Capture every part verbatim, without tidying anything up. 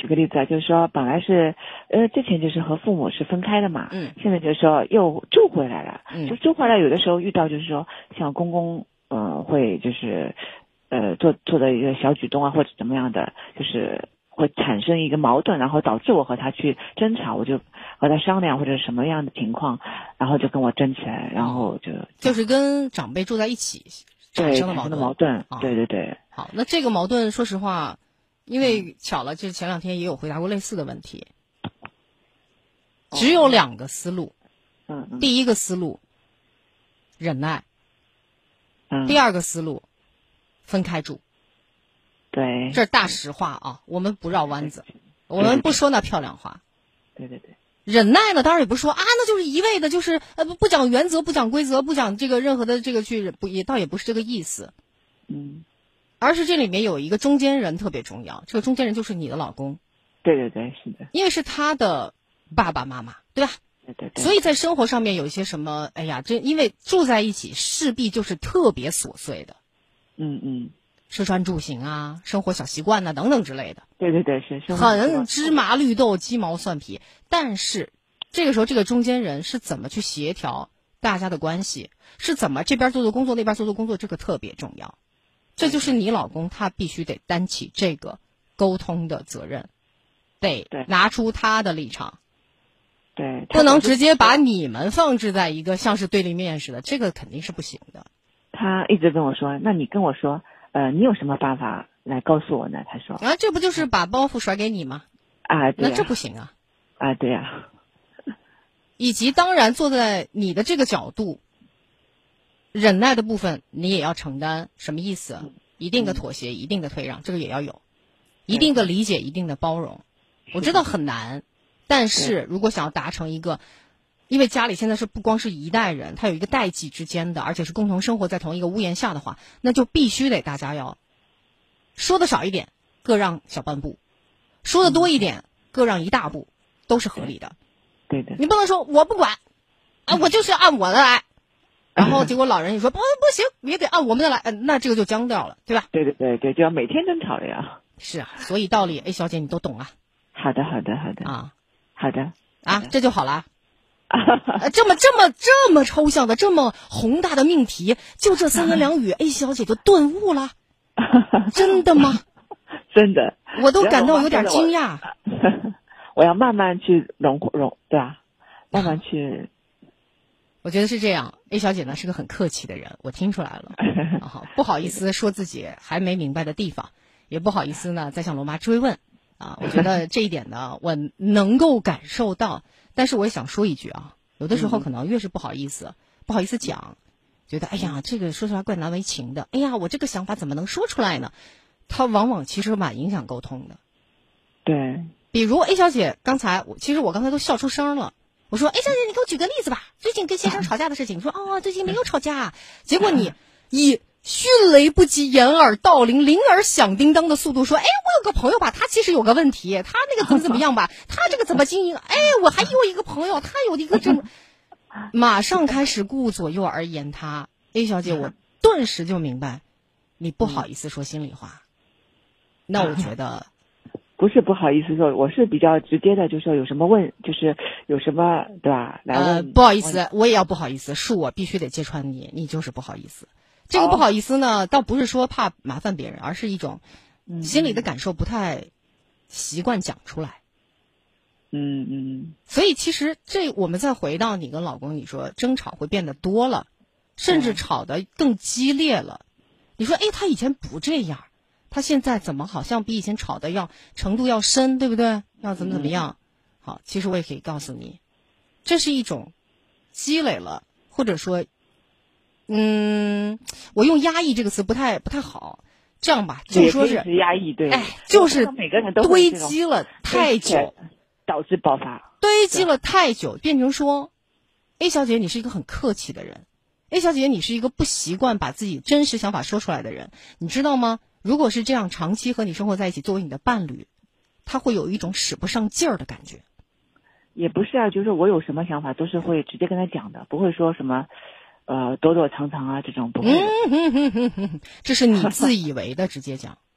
举个例子啊，就是说本来是呃之前就是和父母是分开的嘛， 嗯， 现在就是说又住回来了， 嗯， 就住回来有的时候遇到就是说像公公呃会就是呃做做的一个小举动啊或者怎么样的，就是会产生一个矛盾，然后导致我和他去争吵，我就和他商量或者什么样的情况，然后就跟我争起来，然后就就是跟长辈住在一起产生的矛盾。 矛盾， 啊、 对对对。 好，那这个矛盾，说实话，因为巧了，就是前两天也有回答过类似的问题，只有两个思路。 嗯嗯。 第一个思路，忍耐。 嗯。 第二个思路，分开住。 对。 这是大实话啊，我们不绕弯子，我们不说那漂亮话。 对对对。 忍耐呢，当然也不是说啊，那就是一味的，就是呃不不讲原则，不讲规则，不讲这个任何的这个去，不也倒也不是这个意思。 嗯。 而是这里面有一个中间人特别重要，这个中间人就是你的老公。 对对对，是的。 因为是他的爸爸妈妈，对吧？ 对对对。 所以在生活上面有一些什么，哎呀，这因为住在一起，势必就是特别琐碎的。 嗯嗯。 吃穿住行啊，生活小习惯啊等等之类的。 对对对，是很芝麻绿豆鸡毛蒜皮。但是这个时候这个中间人是怎么去协调大家的关系，是怎么这边做做工作那边做做工作，这个特别重要。这就是你老公他必须得担起这个沟通的责任，得拿出他的立场。 对， 不能直接把你们放置在一个像是对立面似的，这个肯定是不行的。 他一直跟我说，那你跟我说呃，你有什么办法来告诉我呢？他说啊，这不就是把包袱甩给你吗？ 啊，对啊， 那这不行啊！ 啊，对呀、啊。 以及当然坐在你的这个角度，忍耐的部分你也要承担。什么意思？ 嗯、 一定的妥协、嗯，一定的退让，这个也要有，一定的理解，一定的包容。我知道很难，但是如果想要达成一个，因为家里现在是不光是一代人，它有一个代际之间的，而且是共同生活在同一个屋檐下的话，那就必须得大家要说的少一点，各让小半步；说的多一点，嗯、各让一大步，都是合理的。 对的。 你不能说我不管，啊，我就是要按我的来，然后结果老人也说不不行，也得按我们的来，呃，那这个就僵掉了，对吧？ 对对对对，就要每天争吵了呀。 是啊，所以道理 A 小姐你都懂啊。 好的好的好的啊， 好的啊，这就好了。啊，这么这么这么抽象的这么宏大的命题，就这三言两语 A 小姐就顿悟了。真的吗？ 真的， 我都感到有点惊讶。 我要慢慢去融融，对吧？慢慢去。 我觉得是这样 ，A 小姐呢是个很客气的人，我听出来了。啊、不好意思说自己还没明白的地方，也不好意思呢再向罗妈追问。啊，我觉得这一点呢，我能够感受到。但是我也想说一句啊，有的时候可能越是不好意思，嗯、不好意思讲，觉得哎呀，这个说出来怪难为情的。哎呀，我这个想法怎么能说出来呢？它往往其实蛮影响沟通的。 对。 比如 A 小姐刚才，其实我刚才都笑出声了。我说 A 小姐，你给我举个例子吧，最近跟先生吵架的事情。你说哦，最近没有吵架，结果你以迅雷不及掩耳盗铃、铃儿响叮当的速度说，哎，我有个朋友吧，他其实有个问题，他那个怎么怎么样吧，他这个怎么经营？哎，我还有一个朋友，他有一个这么，马上开始顾左右而言他。A 小姐，我顿时就明白，你不好意思说心里话。那我觉得。 不是不好意思说，我是比较直接的，就说有什么问，就是有什么对吧？来问。 呃，不好意思，我也要不好意思，恕我必须得揭穿你，你就是不好意思。这个不好意思呢，哦、倒不是说怕麻烦别人，而是一种心里的感受不太习惯讲出来。 嗯嗯。 所以其实这我们再回到你跟老公，你说争吵会变得多了，甚至吵得更激烈了。你说，哎，他以前不这样。他现在怎么好像比以前吵的要程度要深，对不对？要怎么怎么样？好，其实我也可以告诉你，这是一种积累了，或者说，嗯，我用压抑这个词不太不太好。这样吧，就说是压抑，对， 哎，就是每个人都堆积了太久， 导致爆发。 堆积了太久，变成说 ，A 小姐你是一个很客气的人 ，A 小姐你是一个不习惯把自己真实想法说出来的人，你知道吗？如果是这样长期和你生活在一起，作为你的伴侣，他会有一种使不上劲儿的感觉。 也不是啊，就是我有什么想法都是会直接跟他讲的，不会说什么呃躲躲藏藏啊这种，不会的。 嗯哼哼哼哼，这是你自以为的直接讲。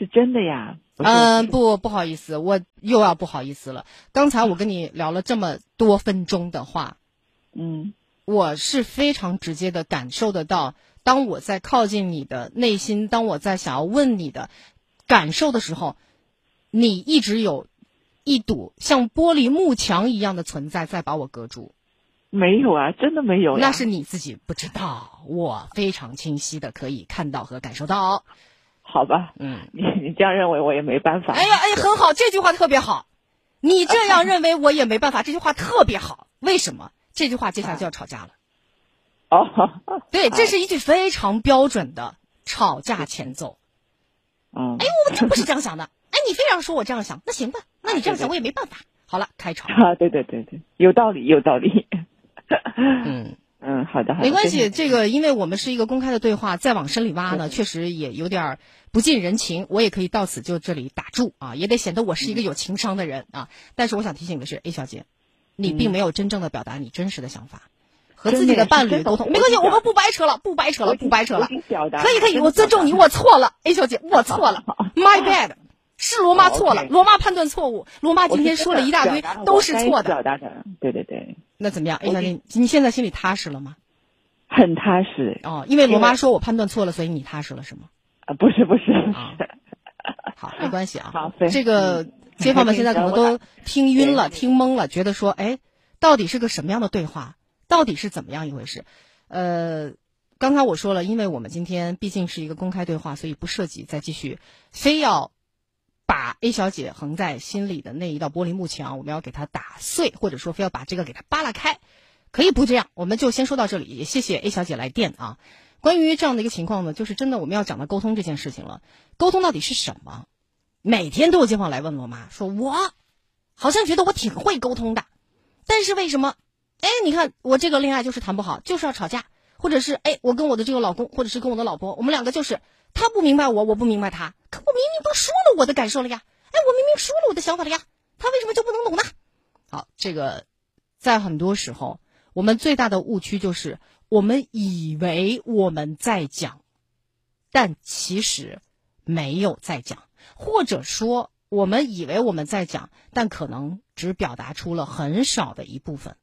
是真的呀。 嗯，不，不好意思，我又要不好意思了。刚才我跟你聊了这么多分钟的话， 嗯， 我是非常直接的感受得到，当我在靠近你的内心，当我在想要问你的感受的时候，你一直有一堵像玻璃幕墙一样的存在在把我隔住。 没有啊，真的没有呀。 那是你自己不知道，我非常清晰的可以看到和感受到。 好吧， 嗯， 你你这样认为我也没办法。 哎呀，哎，很好，这句话特别好。你这样认为我也没办法，这句话特别好。为什么？这句话接下来就要吵架了。 哦， 对，这是一句非常标准的吵架前奏。 嗯， 哎，我就不是这样想的。哎，你非要说我这样想，那行吧，那你这样想我也没办法。好了，开吵。 啊，对对对对，有道理，有道理。 嗯。 嗯，好的，好的， 没关系。这个，因为我们是一个公开的对话，再往深里挖呢，确实也有点不近人情。我也可以到此就这里打住啊，也得显得我是一个有情商的人啊。但是我想提醒的是 ，A 小姐，你并没有真正的表达你真实的想法，和自己的伴侣沟通。没关系，我们不掰扯了，不掰扯了，不掰扯了。可以，可以，我尊重你，我错了 ，A 小姐，我错了 ，My bad。是罗妈错了，罗妈判断错误。罗妈今天说了一大堆，都是错的。 表达的，对对对。 那怎么样？哎，小姐，你现在心里踏实了吗？ 很踏实。 哦，因为罗妈说我判断错了，所以你踏实了是吗？ 啊，不是不是。 啊，好，没关系啊。 好， 这个街坊们现在可能都听晕了、听懵了，觉得说，哎，到底是个什么样的对话？到底是怎么样一回事？呃。刚才我说了，因为我们今天毕竟是一个公开对话，所以不涉及再继续非要把 A 小姐横在心里的那一道玻璃幕墙，我们要给她打碎，或者说非要把这个给她扒拉开，可以不这样，我们就先说到这里。也谢谢 A 小姐来电啊。关于这样的一个情况呢，就是真的我们要讲到沟通这件事情了。沟通到底是什么？每天都有街坊来问罗妈，说我好像觉得我挺会沟通的，但是为什么？哎，你看我这个恋爱就是谈不好，就是要吵架。或者是哎，我跟我的这个老公，或者是跟我的老婆，我们两个就是他不明白我，我不明白他。可我明明都说了我的感受了呀，哎，我明明说了我的想法了呀，他为什么就不能懂呢？好，这个在很多时候，我们最大的误区就是我们以为我们在讲，但其实没有在讲，或者说我们以为我们在讲，但可能只表达出了很少的一部分。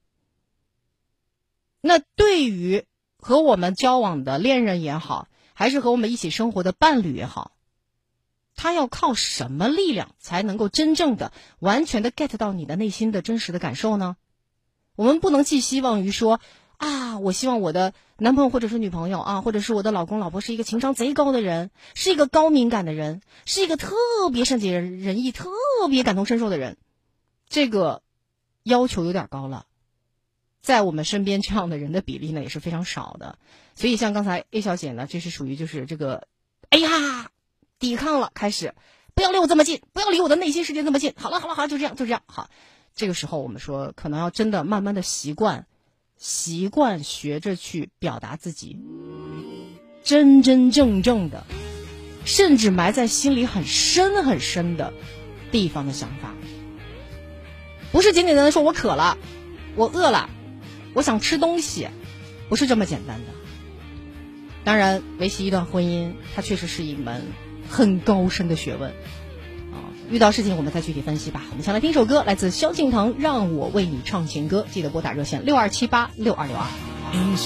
那对于和我们交往的恋人也好，还是和我们一起生活的伴侣也好，他要靠什么力量才能够真正的完全的 get 到你的内心的真实的感受呢？我们不能寄希望于说啊，我希望我的男朋友或者是女朋友啊，或者是我的老公老婆是一个情商贼高的人，是一个高敏感的人，是一个特别善解人意、特别感同身受的人。这个要求有点高了。在我们身边这样的人的比例呢也是非常少的，所以像刚才 A 小姐呢，这是属于就是这个，哎呀，抵抗了，开始不要离我这么近，不要离我的内心世界这么近，好了好了好了，就这样就这样。好，这个时候我们说可能要真的慢慢的习惯，习惯学着去表达自己真真正正的，甚至埋在心里很深很深的地方的想法，不是简简单单说我渴了，我饿了。我想吃东西，不是这么简单的。当然，维系一段婚姻，它确实是一门很高深的学问啊。遇到事情我们再具体分析吧。我们先来听首歌，来自萧敬腾，《让我为你唱情歌》，记得拨打热线六二七八六二六二。